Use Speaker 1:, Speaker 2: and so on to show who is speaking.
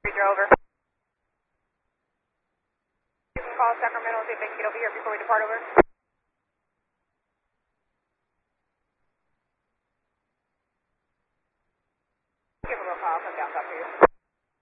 Speaker 1: Ranger, over. Call Sacramento, see if they can get over here before we depart, over. Give them a call, I'll come down, talk to you.